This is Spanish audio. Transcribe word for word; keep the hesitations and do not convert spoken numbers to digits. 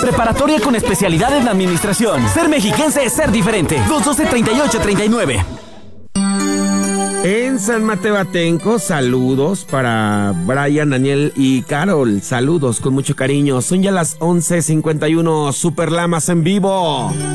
Preparatoria con especialidad en administración. Ser mexiquense es ser diferente. dos doce, treinta y ocho, treinta y nueve. En San Mateo Atenco, saludos para Brian, Daniel y Carol. Saludos con mucho cariño. Son ya las once cincuenta y uno. Super Lamas en vivo.